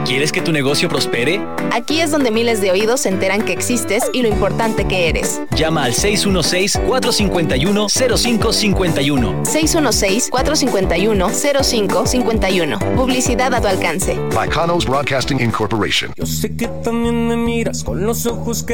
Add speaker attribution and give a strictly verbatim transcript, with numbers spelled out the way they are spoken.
Speaker 1: ¿Quieres que tu negocio prospere?
Speaker 2: Aquí es donde miles de oídos se enteran que existes y lo importante que eres.
Speaker 1: Llama al seis uno seis, cuatro cinco uno, cero cinco cinco uno.
Speaker 2: seis uno seis, cuatro cinco uno, cero cinco cinco uno. Publicidad a tu alcance.
Speaker 3: By Kanos Broadcasting Incorporation.
Speaker 4: Yo sé que también me miras con los ojos que